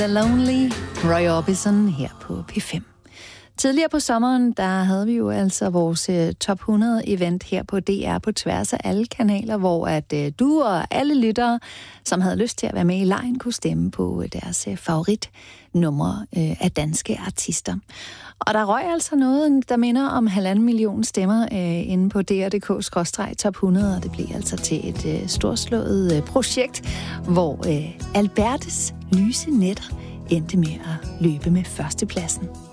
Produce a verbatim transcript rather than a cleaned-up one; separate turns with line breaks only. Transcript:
The Lonely, Roy Orbison her på P fem. Tidligere på sommeren, der havde vi jo altså vores uh, top hundrede event her på D R på tværs af alle kanaler, hvor at uh, du og alle lyttere, som havde lyst til at være med i legen, kunne stemme på uh, deres uh, favoritnumre uh, af danske artister. Og der røg altså noget, der minder om halvanden million stemmer uh, inde på D R punktum d k skråstreg top hundrede, og det blev altså til et uh, storslået uh, projekt, hvor uh, Albertes lyse netter endte med at løbe med førstepladsen.